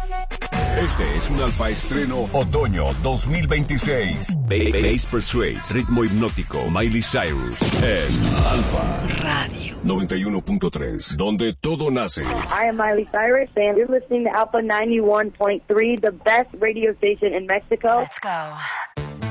Este es un Alfa Estreno Otoño 2026. Bass Persuades, ritmo hipnótico, Miley Cyrus, en Alfa Radio 91.3, donde todo nace. I am Miley Cyrus, and you're listening to Alpha 91.3, the best radio station in Mexico. Let's go.